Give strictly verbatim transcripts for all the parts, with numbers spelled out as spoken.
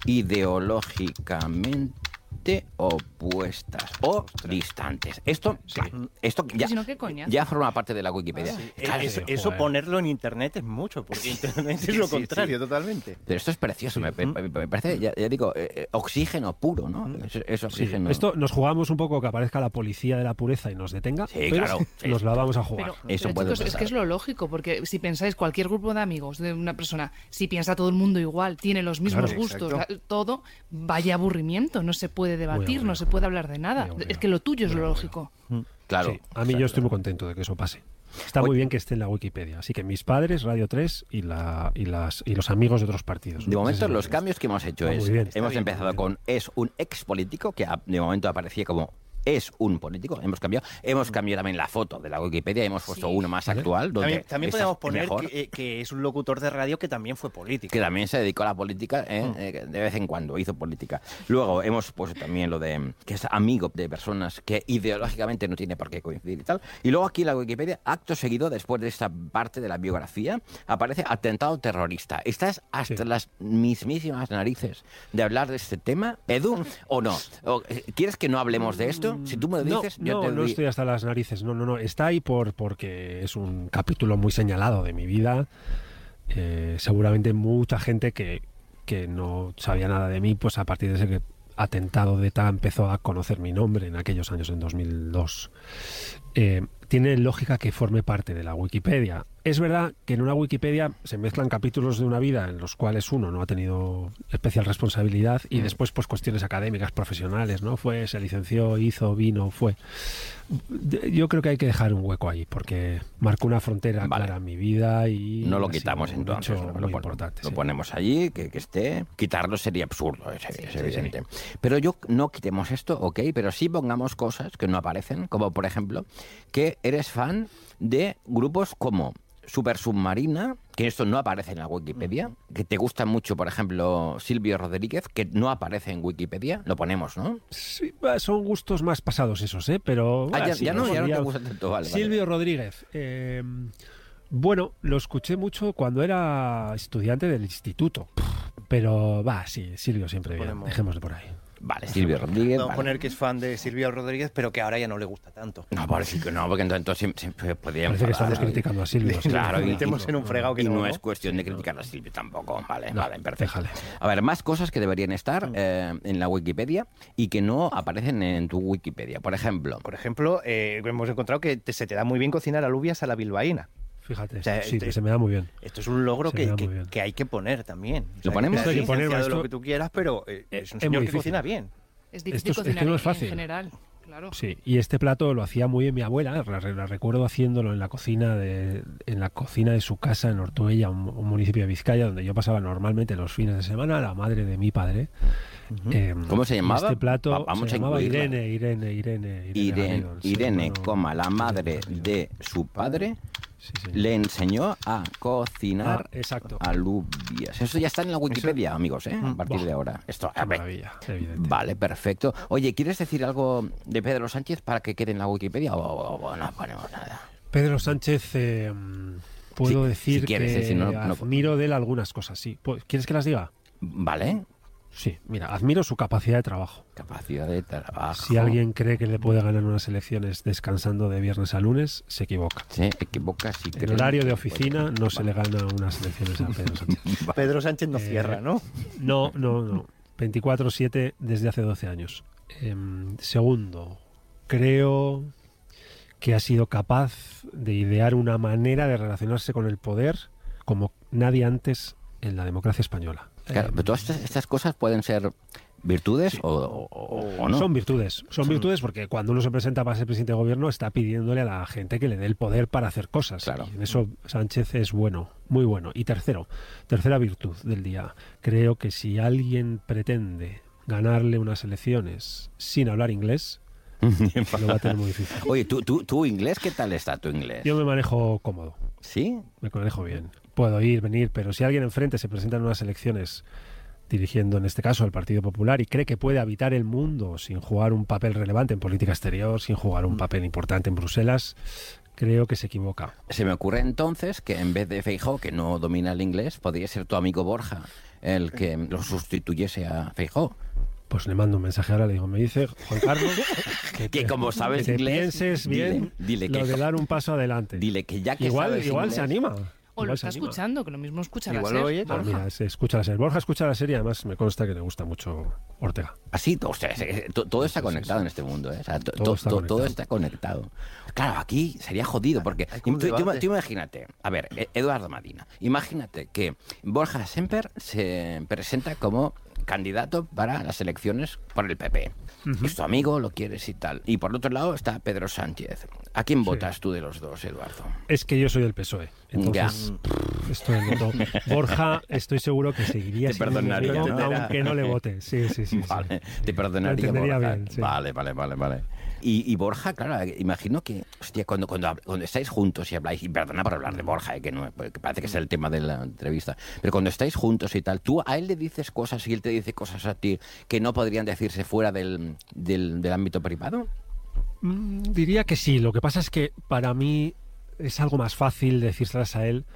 ideológicamente opuestas o Ostras. distantes. Esto, sí. esto ya, si no, ¿qué coño? ya forma parte de la Wikipedia. Ah, sí. Claro, eso, sí, eso ponerlo en internet es mucho, porque internet es lo sí, contrario, sí. totalmente. Pero esto es precioso, sí. me, me, me parece, ya, ya digo, eh, oxígeno puro, ¿no? Es, es oxígeno. Sí. Esto nos jugamos un poco que aparezca la policía de la pureza y nos detenga, sí, pero claro, sí. nos la vamos a jugar. Pero, eso pero puede chicos, pasar. Es que es lo lógico, porque si pensáis, cualquier grupo de amigos de una persona, si piensa todo el mundo igual, tiene los mismos claro, gustos, la, todo, vaya aburrimiento, no se puede debatir, no se puede hablar de nada. Es que lo tuyo es lo lógico. Claro. Sí, a mí yo estoy muy contento de que eso pase. Está muy bien que esté en la Wikipedia. Así que mis padres, Radio tres y, la, y, las, y los amigos de otros partidos. De ¿no? momento Entonces, los es cambios que hemos hecho es, bien, hemos bien, empezado con es un ex político, que de momento aparecía como es un político, hemos cambiado. Hemos cambiado también la foto de la Wikipedia, hemos puesto sí. uno más actual. Donde también también podemos poner que, que es un locutor de radio que también fue político. Que también se dedicó a la política, ¿eh? Mm. Eh, de vez en cuando hizo política. Luego hemos puesto también lo de que es amigo de personas que ideológicamente no tiene por qué coincidir y tal. Y luego aquí en la Wikipedia, acto seguido, después de esta parte de la biografía, aparece atentado terrorista. ¿Estás hasta sí. las mismísimas narices de hablar de este tema, Edu, o no? ¿O, ¿Quieres que no hablemos de esto? Si tú me lo dices, no, yo no, te no estoy hasta las narices. No, no, no. Está ahí por porque es un capítulo muy señalado de mi vida. Eh, seguramente mucha gente que, que no sabía nada de mí, pues a partir de ese que atentado de ETA empezó a conocer mi nombre en aquellos años, en dos mil dos. Eh, tiene lógica que forme parte de la Wikipedia. Es verdad que en una Wikipedia se mezclan capítulos de una vida en los cuales uno no ha tenido especial responsabilidad y mm. después pues cuestiones académicas, profesionales, ¿no? Fue, se licenció, hizo, vino, fue. Yo creo que hay que dejar un hueco ahí porque marcó una frontera vale. clara en mi vida y... No lo quitamos entonces, lo, lo, pon, lo sí. ponemos allí, que, que esté. Quitarlo sería absurdo, es, sí, es sí, evidente. Sí. Pero yo no quitemos esto, ok, pero sí pongamos cosas que no aparecen, como por ejemplo, que eres fan de grupos como Super Submarina, que esto no aparece en la Wikipedia, que te gusta mucho, por ejemplo, Silvio Rodríguez, que no aparece en Wikipedia, lo ponemos, ¿no? Sí, son gustos más pasados esos, ¿eh? Pero... Ah, ya, sí, ya, no, ya no te gusta tanto, vale. Silvio vale. Rodríguez, eh, bueno, lo escuché mucho cuando era estudiante del instituto, pero va, sí, Silvio siempre bien, Ponemos... dejémoslo por ahí. Vale, Silvio Rodríguez. Vamos a vale. poner que es fan de Silvio Rodríguez, pero que ahora ya no le gusta tanto. No, parece que no, porque entonces siempre podríamos. Parece que estamos criticando a Silvio. Claro, y metemos en un fregado que y no. Y no ¿no? es cuestión de criticar a Silvio tampoco. Vale, no, vale, perfecto. Déjale. A ver, más cosas que deberían estar eh, en la Wikipedia y que no aparecen en tu Wikipedia. Por ejemplo. Por ejemplo, eh, hemos encontrado que te, se te da muy bien cocinar alubias a la bilbaína. Fíjate, o sea, sí, este, se me da muy bien. Esto es un logro que, que, que hay que poner también. O sea, lo ponemos. Que hay que poner esto... lo que tú quieras, pero eh, es un señor que cocina bien. Es difícil Esto, cocinar es que no es en fácil. general, claro. Sí, y este plato lo hacía muy bien mi abuela, la, la recuerdo haciéndolo en la cocina de en la cocina de su casa en Ortuella, un, un municipio de Vizcaya, donde yo pasaba normalmente los fines de semana, la madre de mi padre. Uh-huh. eh, ¿Cómo se llamaba? Este plato Vamos se llamaba Irene, Irene, Irene, Irene, Irene, Irene, Irene sí, bueno, coma, la madre de su padre. Sí, sí. Le enseñó a cocinar ah, exacto. alubias. Eso ya está en la Wikipedia, amigos, ¿eh? A partir bah, de ahora. Esto, qué maravilla, evidente. Vale, perfecto. Oye, ¿quieres decir algo de Pedro Sánchez para que quede en la Wikipedia o, o, o no ponemos nada? Pedro Sánchez, eh, puedo si, decir si quieres, que eh, si no, no, admiro de él algunas cosas, sí. ¿Quieres que las diga? Vale. Sí, mira, admiro su capacidad de trabajo. Capacidad de trabajo. Si alguien cree que le puede ganar unas elecciones descansando de viernes a lunes, se equivoca. Se equivoca si En horario de oficina no se le gana unas elecciones a Pedro Sánchez. Pedro Sánchez no eh, cierra, ¿no? No, no, no. veinticuatro siete desde hace doce años. Eh, segundo, creo que ha sido capaz de idear una manera de relacionarse con el poder como nadie antes en la democracia española. Claro, pero todas estas, estas cosas pueden ser virtudes sí. o, o, o no. Son virtudes. Son, son virtudes porque cuando uno se presenta para ser presidente de gobierno está pidiéndole a la gente que le dé el poder para hacer cosas. Claro. Y en eso Sánchez es bueno, muy bueno. Y tercero, tercera virtud del día. Creo que si alguien pretende ganarle unas elecciones sin hablar inglés, lo va a tener muy difícil. Oye, ¿tú, tú, ¿tu inglés qué tal está tu inglés? Yo me manejo cómodo. ¿Sí? Me manejo bien. Puedo ir, venir, pero si alguien enfrente se presenta en unas elecciones dirigiendo en este caso al Partido Popular y cree que puede habitar el mundo sin jugar un papel relevante en política exterior, sin jugar un papel importante en Bruselas, creo que se equivoca. Se me ocurre entonces que en vez de Feijóo, que no domina el inglés, podría ser tu amigo Borja el que lo sustituyese a Feijóo. Pues le mando un mensaje ahora, le digo, me dice Juan Carlos que, que como sabes que inglés, pienses bien dile, dile lo que, de dar un paso adelante. Dile que ya que igual, sabes igual inglés, se anima. O lo está escuchando, que lo mismo escucha Igual la lo serie. oye, Ah, mira, se escucha la serie. Borja escucha la serie, además me consta que le gusta mucho Ortega. Así, o sea, todo está conectado sí, sí. en este mundo, ¿eh? O sea, to, todo, to, está to, todo está conectado. Claro, aquí sería jodido, porque tú, tú, tú imagínate, a ver, Eduardo Madina, imagínate que Borja Semper se presenta como candidato para las elecciones por el P P. Uh-huh. Es tu amigo, lo quieres y tal. Y por otro lado está Pedro Sánchez. ¿A quién votas sí. tú de los dos, Eduardo? Es que yo soy del P S O E. Entonces, ya. Esto es voto. Borja, estoy seguro que seguiría te perdonaría, amigo, ¿no? aunque no le vote. Sí, sí, sí. Vale, sí. te perdonaría, Borja. Bien, sí. Vale, vale, vale, vale. Y, y Borja, claro, imagino que, hostia, cuando, cuando, cuando estáis juntos y habláis, y perdona por hablar de Borja, eh, que, no, que parece que es el tema de la entrevista, pero cuando estáis juntos y tal, tú a él le dices cosas y él te dice cosas a ti que no podrían decirse fuera del, del, del ámbito privado. Mm, diría que sí. Lo que pasa es que para mí es algo más fácil decírselas a él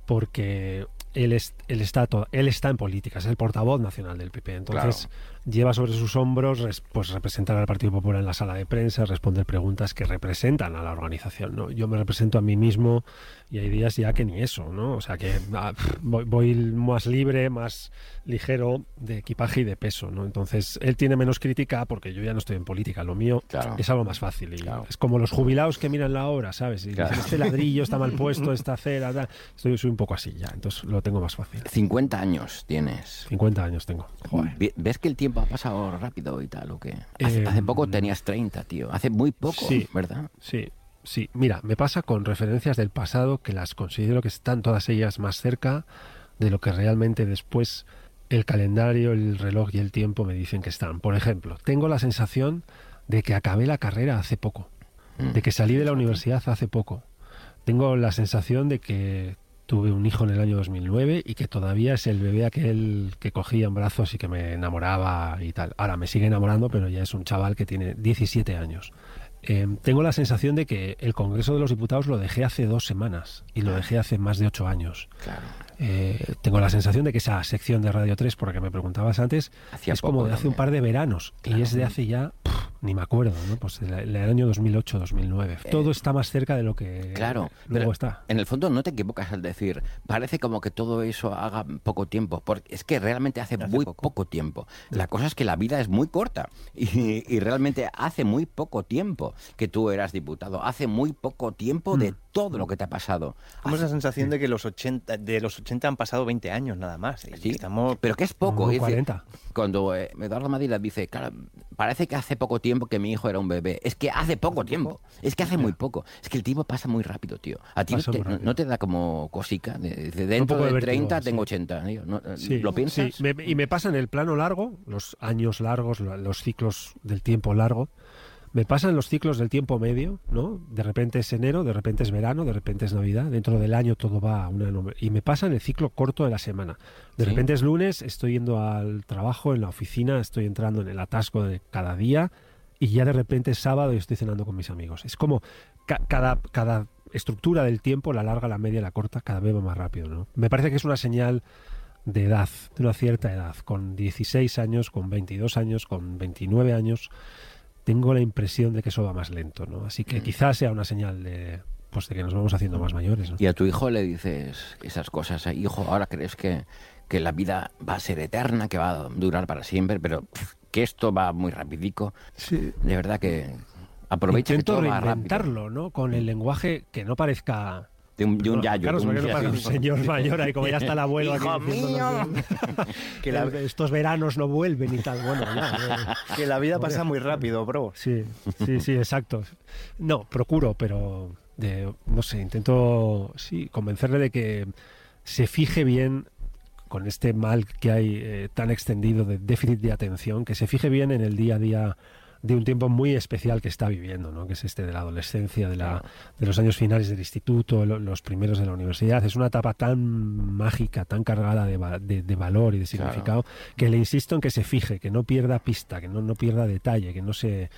porque él, es, él, está, todo, él está en política, es el portavoz nacional del P P. Entonces claro. lleva sobre sus hombros pues representar al Partido Popular en la sala de prensa, responder preguntas que representan a la organización, ¿no? Yo me represento a mí mismo y hay días ya que ni eso, ¿no? O sea que ah, voy, voy más libre, más ligero de equipaje y de peso, ¿no? Entonces él tiene menos crítica porque yo ya no estoy en política, lo mío claro. es algo más fácil y claro. es como los jubilados que miran la obra, ¿sabes? Y claro. dicen, este ladrillo está mal puesto, esta acera, tal. Estoy, soy un poco así ya, entonces lo tengo más fácil. cincuenta años tienes. cincuenta años tengo. Joder. ¿Ves que el tiempo ha pasado rápido y tal o qué? Hace, eh, hace poco tenías treinta, tío. Hace muy poco, sí, ¿verdad? Sí. Sí, mira, me pasa con referencias del pasado que las considero que están todas ellas más cerca de lo que realmente después el calendario, el reloj y el tiempo me dicen que están. Por ejemplo, tengo la sensación de que acabé la carrera hace poco, mm. de que salí de la universidad hace poco. Tengo la sensación de que tuve un hijo en el año dos mil nueve y que todavía es el bebé aquel que cogía en brazos y que me enamoraba y tal. Ahora me sigue enamorando, pero ya es un chaval que tiene diecisiete años. Eh, tengo la sensación de que el Congreso de los Diputados lo dejé hace dos semanas y lo dejé hace más de ocho años. Claro. Eh, tengo la sensación de que esa sección de Radio tres, por la que me preguntabas antes, Hacía es como de hace también. un par de veranos claro. y es de hace ya, pff, ni me acuerdo, ¿no? Pues del año dos mil ocho, dos mil nueve. Eh, todo está más cerca de lo que claro, luego pero está. En el fondo no te equivocas al decir, parece como que todo eso haga poco tiempo, porque es que realmente hace, hace muy poco. poco tiempo. La cosa es que la vida es muy corta y, y realmente hace muy poco tiempo que tú eras diputado, hace muy poco tiempo mm. de todo lo que te ha pasado. Tenemos la sensación de que los ochenta, de los ochenta han pasado veinte años nada más. Sí, estamos... pero que es poco. No, es cuarenta. Decir, cuando eh, Eduardo Madina dice, claro, parece que hace poco tiempo que mi hijo era un bebé. Es que hace poco ¿Hace tiempo. Poco? Es que hace muy poco. Es que el tiempo pasa muy rápido, tío. ¿A ti no te, no, no te da como cosica? De, de dentro de, de treinta sí. tengo ochenta. Tío. ¿No, sí, ¿Lo piensas? Sí, me, y me pasa en el plano largo, los años largos, los ciclos del tiempo largo. Me pasan los ciclos del tiempo medio, ¿no? De repente es enero, de repente es verano, de repente es Navidad. Dentro del año todo va a una... Y me pasa en el ciclo corto de la semana. De ¿Sí? repente es lunes, estoy yendo al trabajo, en la oficina, estoy entrando en el atasco de cada día y ya de repente es sábado y estoy cenando con mis amigos. Es como ca cada, cada estructura del tiempo, la larga, la media, la corta, cada vez va más rápido, ¿no? Me parece que es una señal de edad, de una cierta edad. Con dieciséis años, con veintidós años, con veintinueve años... tengo la impresión de que eso va más lento, ¿no? Así que mm. quizás sea una señal de, pues, de que nos vamos haciendo más mayores, ¿no? Y a tu hijo le dices esas cosas, ¿eh? Hijo, ahora crees que, que la vida va a ser eterna, que va a durar para siempre, pero pff, que esto va muy rapidico. Sí. De verdad que aprovecha Intento que todo va reinventarlo, ¿no? Con el lenguayo que no parezca... De un, de un yayo. Claro, de un, no pasa un señor mayor ahí, como ya está el abuelo ¡Hijo aquí mío! Que la, estos veranos no vuelven y tal. Bueno, ya, eh. Que la vida pasa muy rápido, bro. Sí, sí, sí, exacto. No, procuro, pero de, no sé, intento sí, convencerle de que se fije bien con este mal que hay eh, tan extendido de déficit de atención, que se fije bien en el día a día de un tiempo muy especial que está viviendo, ¿no? Que es este de la adolescencia, de, la, de los años finales del instituto, lo, los primeros de la universidad. Es una etapa tan mágica, tan cargada de, de, de valor y de significado, claro. que le insisto en que se fije, que no pierda pista, que no, no pierda detalle, que no se...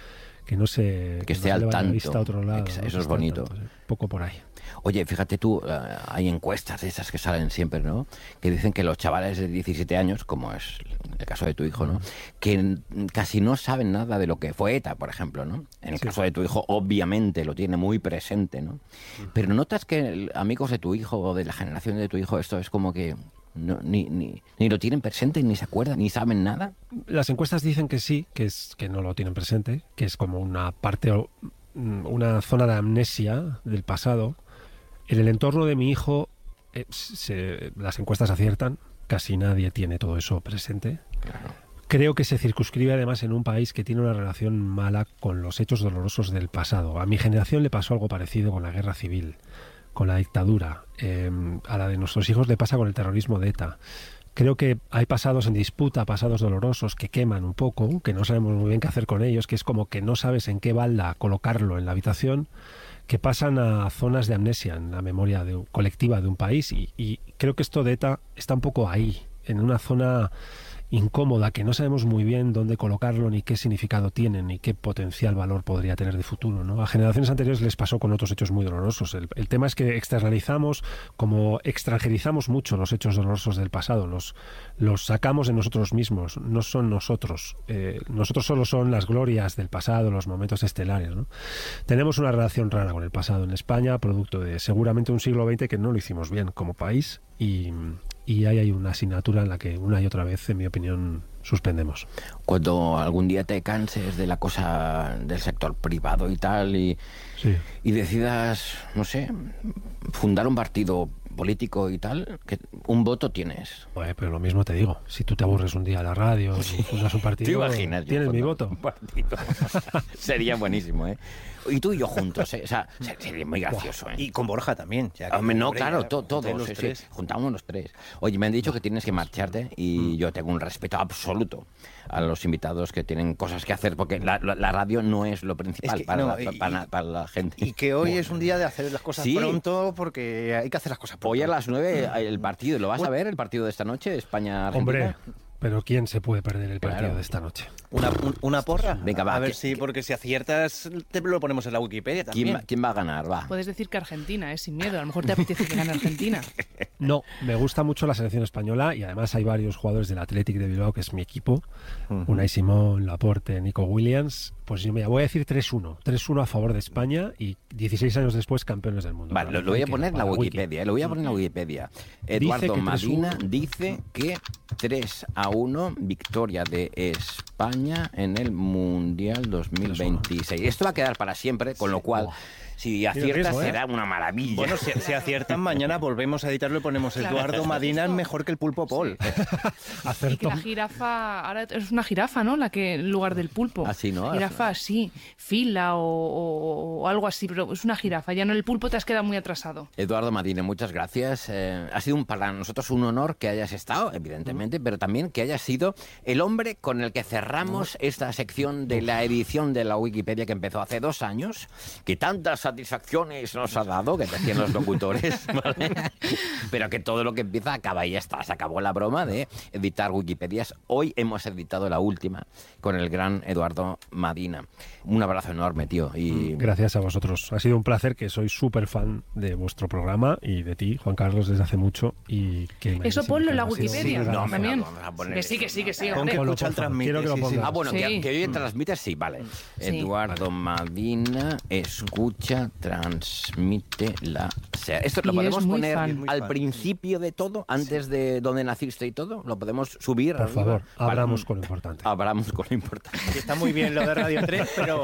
que no se, que que esté no se al le vaya la tanto. vista a otro lado. Eso ¿no? es Que esté bonito. al tanto, sí. Poco por ahí. Oye, fíjate tú, uh, hay encuestas de esas que salen siempre, ¿no? Que dicen que los chavales de diecisiete años, como es el caso de tu hijo, ¿no? Que casi no saben nada de lo que fue ETA, por ejemplo, ¿no? En el Sí. caso de tu hijo, obviamente, lo tiene muy presente, ¿no? Pero notas que amigos de tu hijo o de la generación de tu hijo, esto es como que no, ni, ni, ni lo tienen presente, ni se acuerdan, ni saben nada. Las encuestas dicen que sí, que es que no lo tienen presente, que es como una parte, una zona de amnesia del pasado. En el entorno de mi hijo, eh, se, las encuestas aciertan, casi nadie tiene todo eso presente. Claro. Creo que se circunscribe además en un país que tiene una relación mala con los hechos dolorosos del pasado. A mi generación le pasó algo parecido con la guerra civil, con la dictadura. Eh, a la de nuestros hijos le pasa con el terrorismo de ETA. Creo que hay pasados en disputa, pasados dolorosos que queman un poco, que no sabemos muy bien qué hacer con ellos, que es como que no sabes en qué balda colocarlo en la habitación, que pasan a zonas de amnesia en la memoria de, colectiva de un país y, y creo que esto de ETA está un poco ahí, en una zona incómoda que no sabemos muy bien dónde colocarlo, ni qué significado tiene, ni qué potencial valor podría tener de futuro, ¿no? A generaciones anteriores les pasó con otros hechos muy dolorosos. El, el tema es que externalizamos, como extranjerizamos mucho los hechos dolorosos del pasado, los, los sacamos de nosotros mismos, no son nosotros. Eh, nosotros solo son las glorias del pasado, los momentos estelares, ¿no? Tenemos una relación rara con el pasado en España, producto de seguramente un siglo veinte que no lo hicimos bien como país y... Y ahí hay una asignatura en la que una y otra vez, en mi opinión, suspendemos. Cuando algún día te canses de la cosa del sector privado y tal, y, sí. y decidas, no sé, fundar un partido político y tal, que un voto tienes. Pues, pero lo mismo te digo, si tú te aburres un día de la radio y fundas un partido, ¿Te imaginas? tienes mi voto. Un partido. Sería buenísimo, ¿eh? Y tú y yo juntos, ¿eh? O sea, sería muy gracioso, ¿eh? Y con Borja también. Ya que Hombre, no, hombre, claro, ya, to- todos, los sí, sí, tres. juntamos los tres. Oye, me han dicho que tienes que marcharte y yo tengo un respeto absoluto a los invitados que tienen cosas que hacer, porque la, la, la radio no es lo principal Es que para, no, la, y- para, para la gente. Y que hoy es un día de hacer las cosas Sí. pronto porque hay que hacer las cosas pronto. Hoy a las nueve el partido, ¿lo vas a ver, el partido de esta noche, España-Argentina? Hombre, pero ¿quién se puede perder el partido Claro. de esta noche? ¿Una, un- una porra? Venga, va, A ver que- si, porque si aciertas, te lo ponemos en la Wikipedia también. ¿Quién, va- ¿Quién va a ganar? Va. Puedes decir que Argentina, ¿eh? Sin miedo. A lo mejor te apetece que gane Argentina. No, me gusta mucho la selección española y además hay varios jugadores del Athletic de Bilbao, que es mi equipo. Ujú. Unai Simón, Laporte, Nico Williams. Pues yo me voy a decir tres uno. tres uno a favor de España y dieciséis años después campeones del mundo. Vale, Para lo, lo voy a Wiki, poner en la para Wiki. Wikipedia, eh, lo voy a poner en la Wikipedia. Eduardo que Madina tres uno. dice que tres a uno victoria de España en el Mundial dos mil veintiséis. Esto va a quedar para siempre, con lo cual, si aciertas, riesgo, ¿eh? será una maravilla. Bueno, si, si aciertan, mañana volvemos a editarlo y ponemos Claro. Eduardo Madina es mejor que el Pulpo Paul. Y que Acertó. la jirafa, ahora es una jirafa, ¿no? La que en lugar del pulpo. Ah, sí, ¿no? Jirafa, sí, fila o, o- o algo así, pero es una jirafa. Ya no, el pulpo te has quedado muy atrasado. Eduardo Madine, muchas gracias. Eh, ha sido un, para nosotros un honor que hayas estado, evidentemente, pero también que hayas sido el hombre con el que cerramos esta sección de la edición de la Wikipedia que empezó hace dos años, que tantas satisfacciones nos ha dado, que decían los locutores, ¿vale? Pero que todo lo que empieza acaba y ya está. Se acabó la broma de editar Wikipedias. Hoy hemos editado la última con el gran Eduardo Madina. Un abrazo enorme, tío. Y Gracias a vosotros. Ha sido un placer, que soy súper fan de vuestro programa y de ti, Juan Carlos, desde hace mucho. Y que Eso ponlo en la ha sido un Wikipedia regalazo. No, me también. vamos a poner Que sí, que sí, que sí. Pon hombre. que Ponlo, escucha el por favor. transmite. Quiero que lo sí, sí. ponga. Ah, bueno, Sí. que, que hoy transmites, sí, vale. Sí. Eduardo Madina escucha, transmite la... O sea, esto lo Y podemos es muy poner fan. Muy al fan. principio de todo, antes de donde naciste y todo. Lo podemos subir. Por arriba. favor, Vale. abramos con lo importante. Abramos con lo importante. Que está muy bien lo de Radio tres, pero...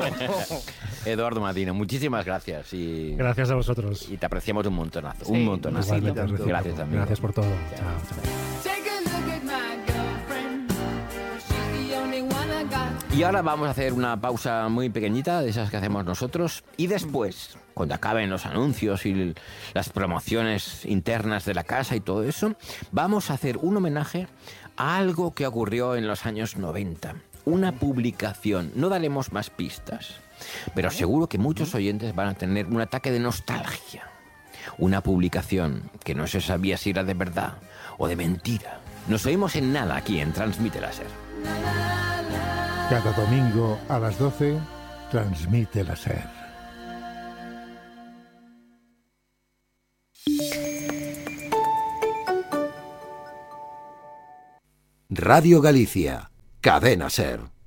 Eduardo Madina, muchísimas gracias y, Gracias a vosotros. y te apreciamos un montonazo. Sí, un montonazo. Igualmente, recíproco. Gracias, amigo. Gracias por todo. Chao, chao. Take a look at my girlfriend. She's the only one I got. Y ahora vamos a hacer una pausa muy pequeñita, de esas que hacemos nosotros, y después, cuando acaben los anuncios y las promociones internas de la casa y todo eso, vamos a hacer un homenaje a algo que ocurrió en los años noventa. Una publicación. No daremos más pistas, pero seguro que muchos oyentes van a tener un ataque de nostalgia. Una publicación que no se sabía si era de verdad o de mentira. Nos oímos en nada aquí en Transmite Láser. Cada domingo a las doce, transmite la SER. Radio Galicia, Cadena SER.